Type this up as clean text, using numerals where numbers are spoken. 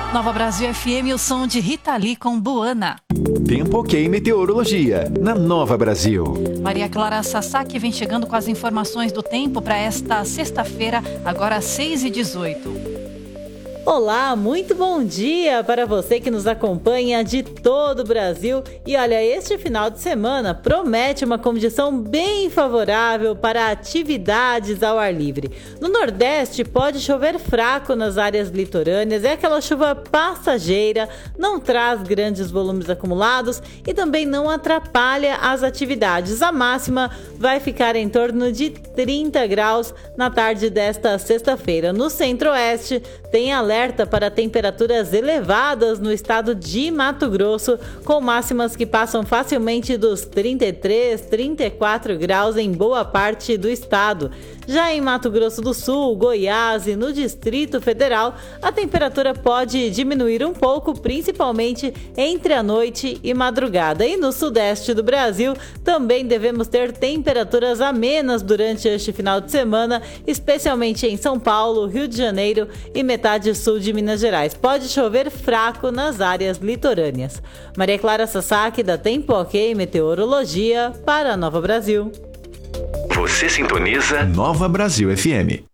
Nova Brasil FM, o som de Rita Lee com Buana. Tempo ok meteorologia, na Nova Brasil. Maria Clara Sasaki vem chegando com as informações do tempo para esta sexta-feira, agora às 6h18. Olá, muito bom dia para você que nos acompanha de todo o Brasil. E olha, este final de semana promete uma condição bem favorável para atividades ao ar livre. No Nordeste pode chover fraco nas áreas litorâneas, é aquela chuva passageira, não traz grandes volumes acumulados e também não atrapalha as atividades. A máxima vai ficar em torno de 30 graus na tarde desta sexta-feira. No Centro-Oeste tem alerta para temperaturas elevadas no estado de Mato Grosso, com máximas que passam facilmente dos 33, 34 graus em boa parte do estado. Já em Mato Grosso do Sul, Goiás e no Distrito Federal, a temperatura pode diminuir um pouco, principalmente entre a noite e madrugada. E no sudeste do Brasil, também devemos ter temperaturas amenas durante este final de semana, especialmente em São Paulo, Rio de Janeiro e metade sul de Minas Gerais. Pode chover fraco nas áreas litorâneas. Maria Clara Sasaki, da Tempo Ok Meteorologia, para a Nova Brasil. Você sintoniza Nova Brasil FM.